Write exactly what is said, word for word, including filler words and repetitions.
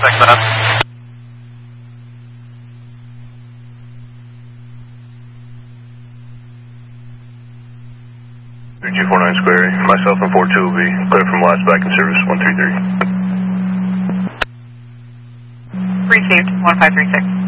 Thanks, man. G four nine square, myself and four two will be clear from last back in service, one three three. Received, one five three six.